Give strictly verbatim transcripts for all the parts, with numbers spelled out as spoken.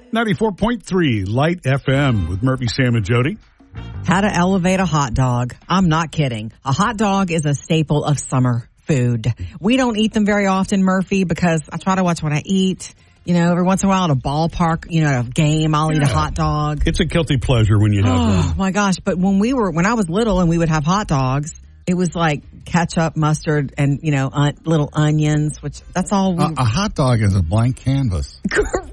ninety-four point three Light F M with Murphy, Sam, and Jody. How to elevate a hot dog. I'm not kidding. A hot dog is a staple of summer food. We don't eat them very often, Murphy, because I try to watch what I eat. You know, every once in a while at a ballpark, you know, a game, I'll yeah. eat a hot dog. It's a guilty pleasure when you have oh, one. Oh, my gosh. But when we were, when I was little and we would have hot dogs, it was like ketchup, mustard, and, you know, un- little onions, which that's all. We... Uh, a hot dog is a blank canvas. Correct.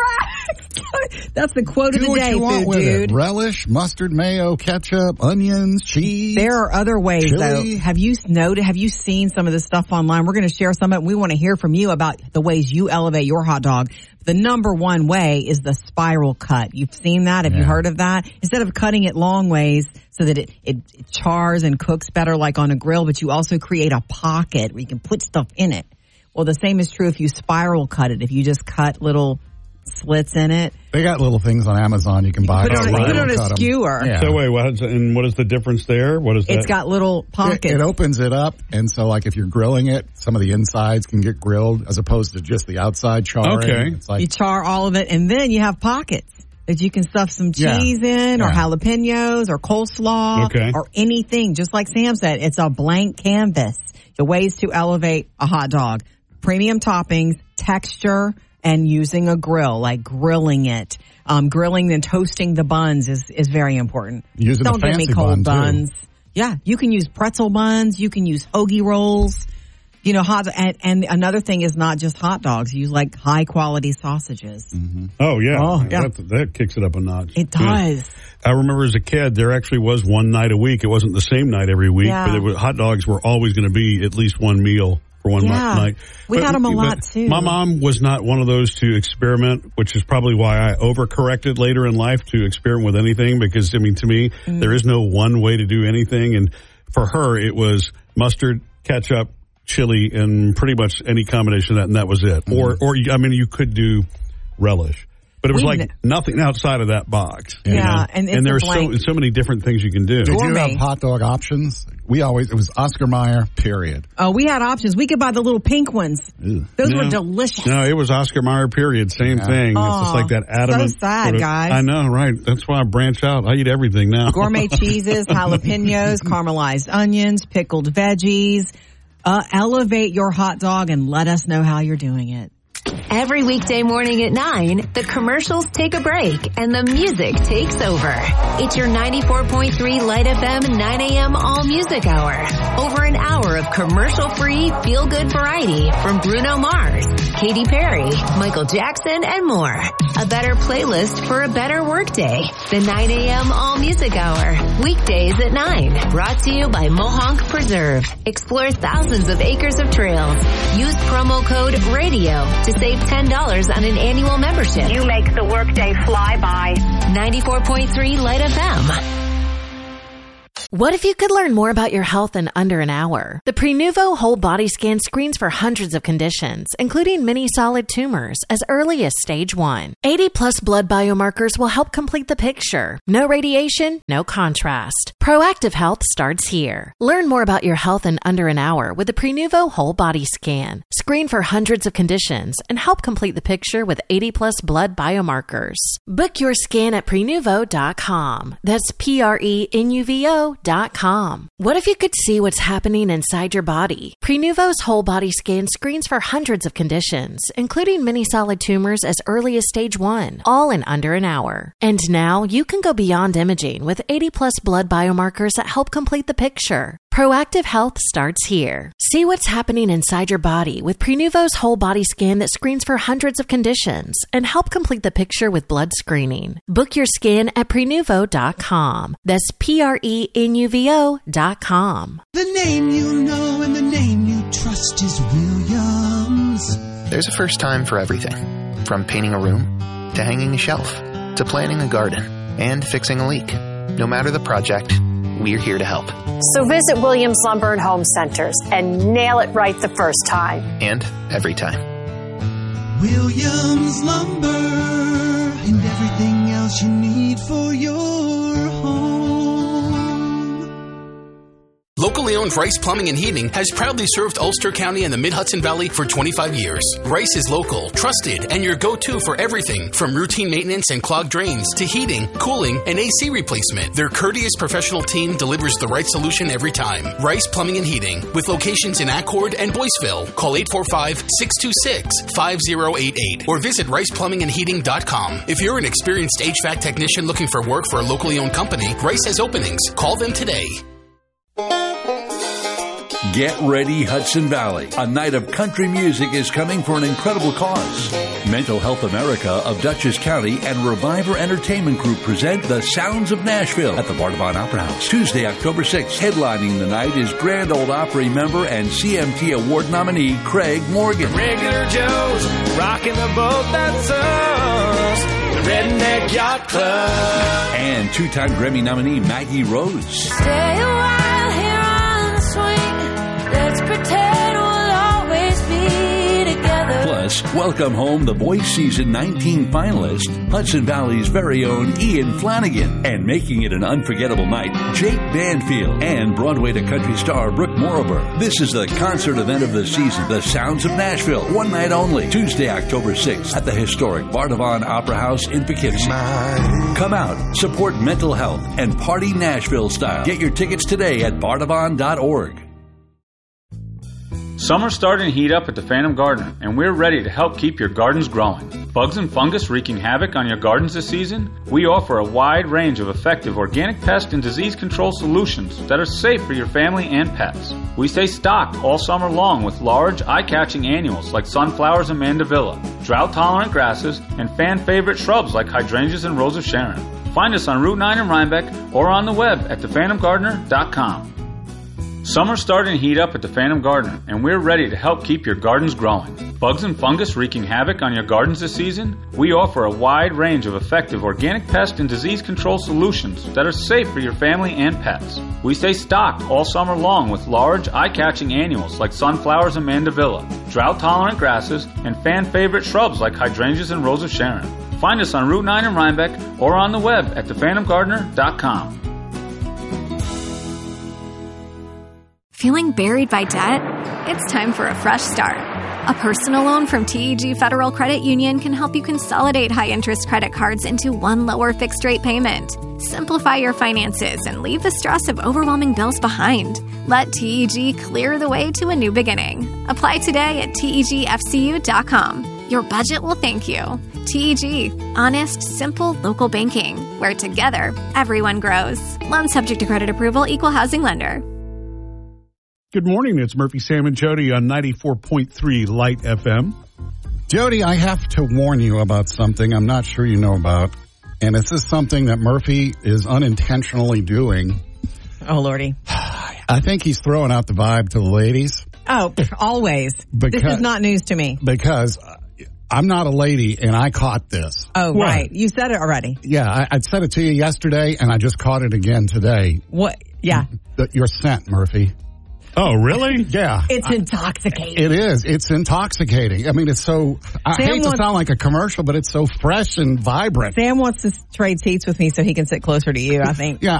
That's the quote Do of the day, food what with dude. It. Relish, mustard, mayo, ketchup, onions, cheese. There are other ways, chili. though. Have you noted? Have you seen some of this stuff online? We're going to share some of it. We want to hear from you about the ways you elevate your hot dog. The number one way is the spiral cut. You've seen that? Have yeah. you heard of that? Instead of cutting it long ways so that it, it, it chars and cooks better like on a grill, but you also create a pocket where you can put stuff in it. Well, the same is true if you spiral cut it. If you just cut little slits in it. They got little things on Amazon you can buy. Put it on, put it on a skewer. Yeah. So wait, what is, and what is the difference there? What is that? It's got little pockets. It, it opens it up, and so like if you're grilling it, some of the insides can get grilled as opposed to just the outside charring. Okay. It's like, you char all of it, and then you have pockets that you can stuff some cheese yeah. in, or yeah. jalapenos, or coleslaw, okay. or anything. Just like Sam said, it's a blank canvas. The ways to elevate a hot dog: premium toppings, texture, and using a grill, like grilling it. Um, grilling and toasting the buns is, is very important. Using Don't the fancy give me cold bun, buns. Too. Yeah, you can use pretzel buns. You can use hoagie rolls. You know, hot and, and another thing is not just hot dogs. Use like high quality sausages. Mm-hmm. Oh yeah, oh, yeah. That, that kicks it up a notch. It does. Yeah. I remember as a kid, there actually was one night a week. It wasn't the same night every week, yeah. but there was, hot dogs were always going to be at least one meal. For one yeah, night. We but, had them a lot, too. My mom was not one of those to experiment, which is probably why I overcorrected later in life to experiment with anything, because, I mean, to me, mm. there is no one way to do anything. And for her, it was mustard, ketchup, chili, and pretty much any combination of that, and that was it. Mm. Or, or I mean, you could do relish. But it was we, like nothing outside of that box. Yeah, you know? and, and there's so so many different things you can do. Did you have hot dog options? We always, it was Oscar Mayer, period. Oh, we had options. We could buy the little pink ones. Ew. Those no, were delicious. No, it was Oscar Mayer, period. Same yeah. thing. Oh, it's just like that adamant. So sad, sort of, guys. I know, right? That's why I branch out. I eat everything now. Gourmet cheeses, jalapenos, caramelized onions, pickled veggies. Uh, elevate your hot dog and let us know how you're doing it. Every weekday morning at nine, the commercials take a break and the music takes over. It's your ninety-four point three Light F M nine a.m. All Music Hour. Over an hour of commercial-free, feel-good variety from Bruno Mars, Katy Perry, Michael Jackson, and more. A better playlist for a better workday. The nine a.m. All Music Hour. Weekdays at nine. Brought to you by Mohonk Preserve. Explore thousands of acres of trails. Use promo code RADIO to save ten dollars on an annual membership. You make the workday fly by. ninety-four point three Light F M. What if you could learn more about your health in under an hour? The Prenuvo Whole Body Scan screens for hundreds of conditions, including many solid tumors, as early as stage one. eighty plus blood biomarkers will help complete the picture. No radiation, no contrast. Proactive health starts here. Learn more about your health in under an hour with the Prenuvo Whole Body Scan. Screen for hundreds of conditions and help complete the picture with eighty plus blood biomarkers. Book your scan at prenuvo dot com. That's P R E N U V O dot com. What if you could see what's happening inside your body? Prenuvo's Whole Body Scan screens for hundreds of conditions, including many solid tumors as early as stage one, all in under an hour. And now you can go beyond imaging with eighty plus blood biomarkers that help complete the picture. Proactive health starts here. See what's happening inside your body with Prenuvo's Whole Body Scan that screens for hundreds of conditions and help complete the picture with blood screening. Book your scan at prenuvo dot com. That's P R E N U V O dot com. The name you know and the name you trust is Williams. There's a first time for everything. From painting a room, to hanging a shelf, to planting a garden, and fixing a leak. No matter the project, we're here to help. So visit Williams Lumber and Home Centers and nail it right the first time. And every time. Williams Lumber and everything else you need for your home. Locally owned Family-owned Rice Plumbing and Heating has proudly served Ulster County and the Mid-Hudson Valley for twenty-five years. Rice is local, trusted, and your go-to for everything from routine maintenance and clogged drains to heating, cooling, and A C replacement. Their courteous professional team delivers the right solution every time. Rice Plumbing and Heating, with locations in Accord and Boyceville. Call eight four five, six two six, five zero eight eight or visit rice plumbing and heating dot com. If you're an experienced H V A C technician looking for work for a locally owned company, Rice has openings. Call them today. Get ready, Hudson Valley. A night of country music is coming for an incredible cause. Mental Health America of Dutchess County and Reviver Entertainment Group present The Sounds of Nashville at the Bardavon Opera House. Tuesday, October sixth. Headlining the night is Grand Ole Opry member and C M T Award nominee Craig Morgan. Regular Joe's rocking the boat that's us. The Redneck Yacht Club. And two-time Grammy nominee Maggie Rose. Stay a while here on the swing. Let's pretend we'll always be together. Plus, welcome home the Voice Season nineteen finalist, Hudson Valley's very own Ian Flanagan. And making it an unforgettable night, Jake Banfield and Broadway to country star Brooke Morober. This is the concert event of the season, The Sounds of Nashville. One night only, Tuesday, October sixth, at the historic Bardavon Opera House in Poughkeepsie. Come out, support mental health, and party Nashville style. Get your tickets today at bardavon dot org. Summer's starting to heat up at the Phantom Gardener, and we're ready to help keep your gardens growing. Bugs and fungus wreaking havoc on your gardens this season? We offer a wide range of effective organic pest and disease control solutions that are safe for your family and pets. We stay stocked all summer long with large, eye-catching annuals like sunflowers and mandevilla, drought-tolerant grasses, and fan-favorite shrubs like hydrangeas and rose of Sharon. Find us on Route nine in Rhinebeck or on the web at the phantom gardener dot com. Summer's starting to heat up at the Phantom Gardener, and we're ready to help keep your gardens growing. Bugs and fungus wreaking havoc on your gardens this season? We offer a wide range of effective organic pest and disease control solutions that are safe for your family and pets. We stay stocked all summer long with large, eye-catching annuals like sunflowers and mandevilla, drought-tolerant grasses, and fan-favorite shrubs like hydrangeas and rose of Sharon. Find us on Route nine in Rhinebeck or on the web at the phantom gardener dot com. Feeling buried by debt? It's time for a fresh start. A personal loan from T E G Federal Credit Union can help you consolidate high-interest credit cards into one lower fixed-rate payment. Simplify your finances and leave the stress of overwhelming bills behind. Let T E G clear the way to a new beginning. Apply today at T E G F C U dot com. Your budget will thank you. T E G, honest, simple, local banking, where together, everyone grows. Loan subject to credit approval, equal housing lender. Good morning. It's Murphy, Sam, and Jody on ninety-four point three Light F M. Jody, I have to warn you about something I'm not sure you know about. And this is something that Murphy is unintentionally doing. Oh, Lordy. I think he's throwing out the vibe to the ladies. Oh, always. Because, this is not news to me. Because I'm not a lady, and I caught this. Oh, what? Right. You said it already. Yeah, I, I said it to you yesterday, and I just caught it again today. What? Yeah. The, your scent, Murphy. Oh, really? Yeah. It's intoxicating. It is. It's intoxicating. I mean, it's so, I Sam hate wants, to sound like a commercial, but it's so fresh and vibrant. Sam wants to trade seats with me so he can sit closer to you, I think. Yeah,